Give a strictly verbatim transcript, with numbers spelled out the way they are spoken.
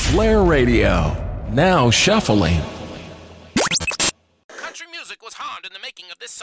Flair Radio, now shuffling. Country music was hard in the making.